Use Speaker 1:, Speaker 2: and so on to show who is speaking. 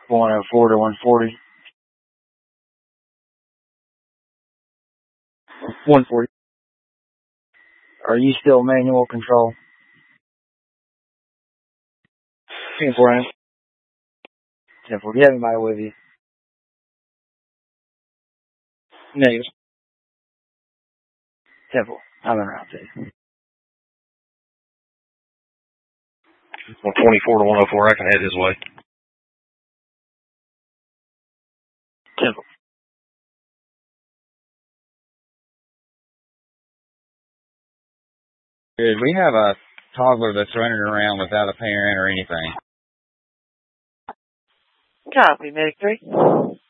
Speaker 1: 104 to 140. 140. Are you still manual control? 10-4. 10-4. Do you have anybody with you? Negative. 10-4. I'm in route 2.
Speaker 2: 124 to 104, I can head his way.
Speaker 1: 10-4.
Speaker 3: Good. We have a toddler that's running around without a parent or anything.
Speaker 1: Copy, Medic 3.